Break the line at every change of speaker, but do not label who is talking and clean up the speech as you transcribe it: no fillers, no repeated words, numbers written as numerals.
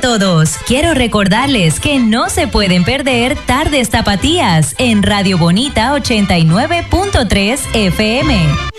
todos. Quiero recordarles que no se pueden perder Tardes Tapatías en Radio Bonita 89.3 FM.